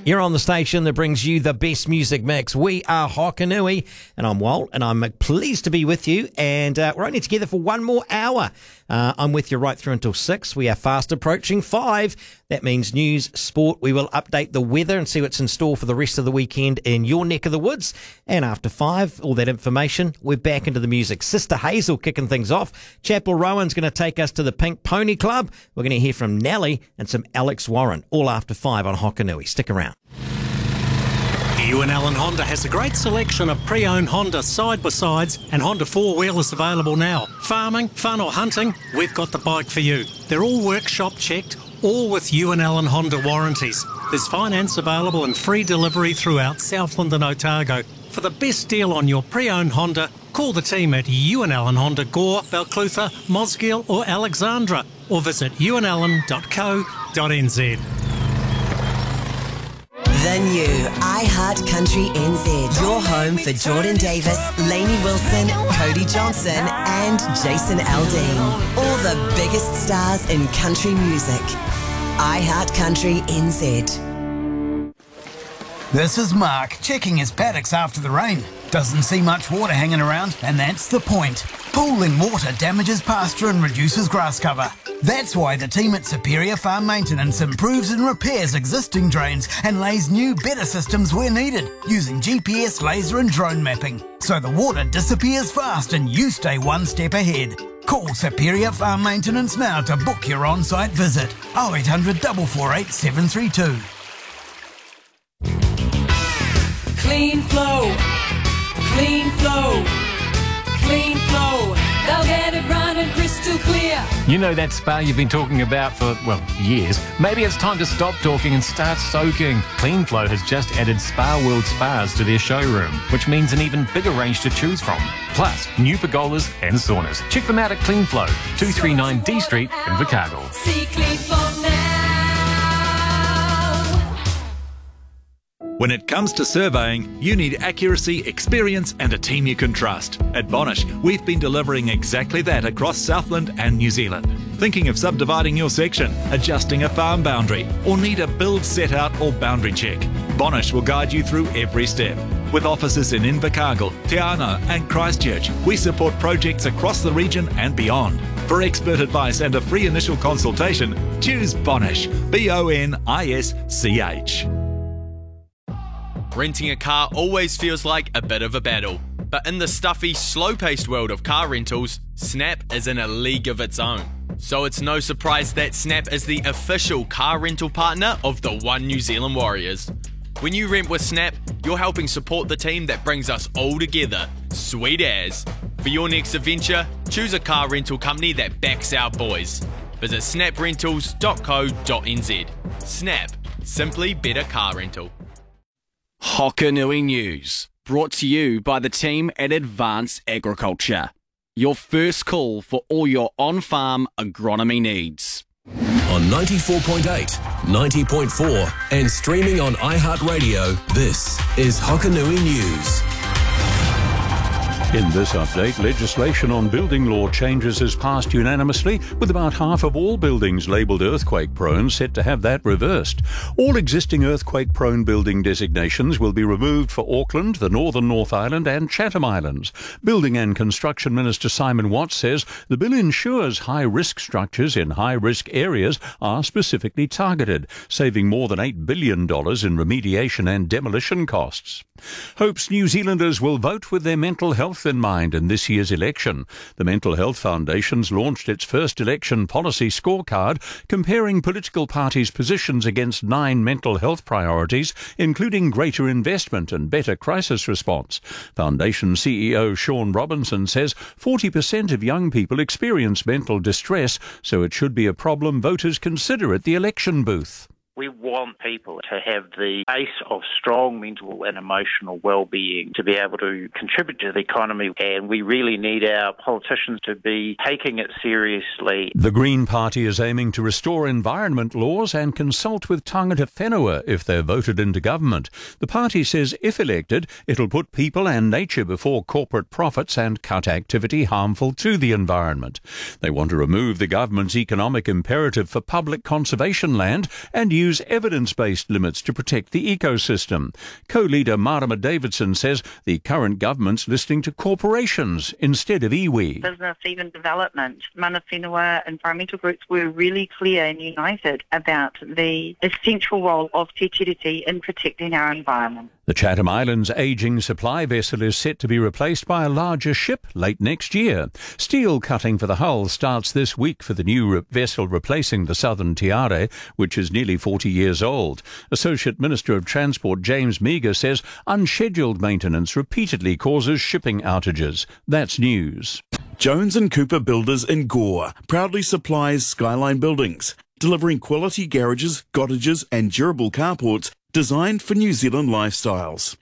You're on the station that brings you the best music mix. We are Hokanui, and I'm Walt, and I'm pleased to be with you. And we're only together for one more hour. I'm with you right through until 6. We are fast approaching 5. That means news, sport. We will update the weather and see what's in store for the rest of the weekend in your neck of the woods. And after 5, all that information, we're back into the music. Sister Hazel kicking things off. Chapel Rowan's going to take us to the Pink Pony Club. We're going to hear from Nelly and some Alex Warren, all after 5 on Hokanui. Stick around. Ewan Allen Honda has a great selection of pre-owned Honda side-by-sides and Honda four-wheelers available now. Farming, fun or hunting, we've got the bike for you. They're all workshop checked, all with Ewan Allen Honda warranties. There's finance available and free delivery throughout Southland and Otago. For the best deal on your pre-owned Honda, call the team at Ewan Allen Honda Gore, Balclutha, Mosgiel or Alexandra, or visit ewanallen.co.nz. The new iHeart Country NZ. Your home for Jordan Davis, Lainey Wilson, Cody Johnson and Jason Aldean. All the biggest stars in country music. iHeart Country NZ. This is Mark, checking his paddocks after the rain. Doesn't see much water hanging around, and that's the point. Pooling water damages pasture and reduces grass cover. That's why the team at Superior Farm Maintenance improves and repairs existing drains and lays new, better systems where needed, using GPS, laser and drone mapping. So the water disappears fast and you stay one step ahead. Call Superior Farm Maintenance now to book your on-site visit. 0800 448 732. Clean flow, clean flow, clean flow. They'll get it running crystal clear. You know that spa you've been talking about for, well, years. Maybe it's time to stop talking and start soaking. Clean Flow has just added Spa World Spas to their showroom, which means an even bigger range to choose from. Plus, new pergolas and saunas. Check them out at Clean Flow, 239 D Street in Invercargill. See Clean Flow now. When it comes to surveying, you need accuracy, experience and a team you can trust. At Bonish, we've been delivering exactly that across Southland and New Zealand. Thinking of subdividing your section, adjusting a farm boundary, or need a build set out or boundary check? Bonish will guide you through every step. With offices in Invercargill, Te Anau and Christchurch, we support projects across the region and beyond. For expert advice and a free initial consultation, choose Bonish, B-O-N-I-S-C-H. Renting a car always feels like a bit of a battle, but in the stuffy, slow-paced world of car rentals, Snap is in a league of its own. So it's no surprise that Snap is the official car rental partner of the One New Zealand Warriors. When you rent with Snap, you're helping support the team that brings us all together, sweet as. For your next adventure, choose a car rental company that backs our boys. Visit snaprentals.co.nz. Snap, simply better car rental. Hokanui News, brought to you by the team at Advanced Agriculture. Your first call for all your on-farm agronomy needs. On 94.8, 90.4 and streaming on iHeartRadio, this is Hokanui News. In this update, legislation on building law changes has passed unanimously, with about half of all buildings labelled earthquake-prone set to have that reversed. All existing earthquake-prone building designations will be removed for Auckland, the Northern North Island and Chatham Islands. Building and Construction Minister Simon Watts says the bill ensures high-risk structures in high-risk areas are specifically targeted, saving more than $8 billion in remediation and demolition costs. Hopes New Zealanders will vote with their mental health in mind in this year's election. The Mental Health Foundation's launched its first election policy scorecard, comparing political parties' positions against 9 mental health priorities, including greater investment and better crisis response. Foundation CEO Sean Robinson says 40% of young people experience mental distress, so it should be a problem voters consider at the election booth. We want people to have the base of strong mental and emotional well-being to be able to contribute to the economy, and we really need our politicians to be taking it seriously. The Green Party is aiming to restore environment laws and consult with tangata whenua if they're voted into government. The party says if elected, it'll put people and nature before corporate profits and cut activity harmful to the environment. They want to remove the government's economic imperative for public conservation land and use use evidence-based limits to protect the ecosystem. Co-leader Marama Davidson says the current government's listening to corporations instead of iwi. Business, even development, mana whenua, environmental groups were really clear and united about the essential role of Te Tiriti in protecting our environment. The Chatham Islands' ageing supply vessel is set to be replaced by a larger ship late next year. Steel cutting for the hull starts this week for the new vessel replacing the Southern Tiare, which is nearly 40 years old. Associate Minister of Transport James Meagher says unscheduled maintenance repeatedly causes shipping outages. That's news. Jones & Cooper Builders in Gore proudly supplies Skyline Buildings, delivering quality garages, cottages and durable carports designed for New Zealand lifestyles.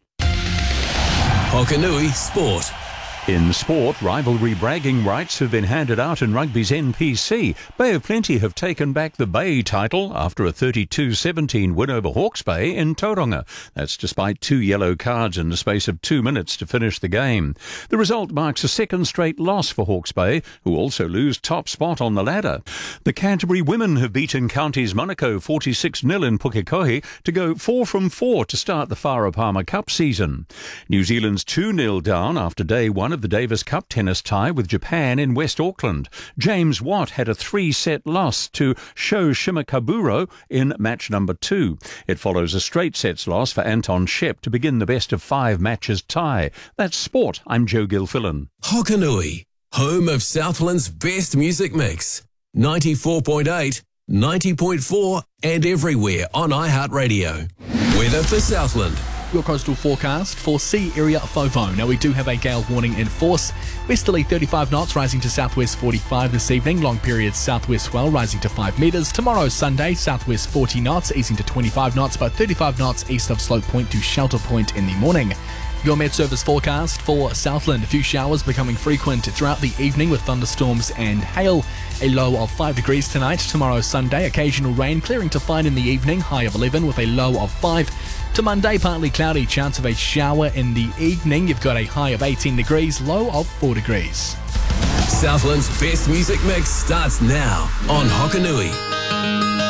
Hokanui Sport. In sport, rivalry bragging rights have been handed out in rugby's NPC. Bay of Plenty have taken back the Bay title after a 32-17 win over Hawke's Bay in Tauranga. That's despite 2 yellow cards in the space of 2 minutes to finish the game. The result marks a second straight loss for Hawke's Bay, who also lose top spot on the ladder. The Canterbury women have beaten Counties Monaco 46-0 in Pukekohe to go 4 from 4 to start the Farah Palmer Cup season. New Zealand's 2-0 down after day 1 of the Davis Cup tennis tie with Japan in West Auckland. James Watt had a 3-set loss to Sho Shimokaburo in match number 2. It follows a straight sets loss for Anton Shep to begin the best of 5 matches tie. That's sport. I'm Joe Gilfillan. Hokanui, home of Southland's best music mix. 94.8, 90.4 and everywhere on iHeartRadio. Weather for Southland. Your coastal forecast for sea area FOVO. Now we do have a gale warning in force. Westerly 35 knots rising to southwest 45 this evening. Long period southwest swell rising to 5 metres. Tomorrow Sunday southwest 40 knots easing to 25 knots, but 35 knots east of Slope Point to Shelter Point in the morning. Your Met Service forecast for Southland. A few showers becoming frequent throughout the evening with thunderstorms and hail. A low of 5 degrees tonight. Tomorrow Sunday, occasional rain clearing to fine in the evening. High of 11 with a low of 5. To Monday, partly cloudy, chance of a shower in the evening. You've got a high of 18 degrees, low of 4 degrees. Southland's best music mix starts now on Hokanui.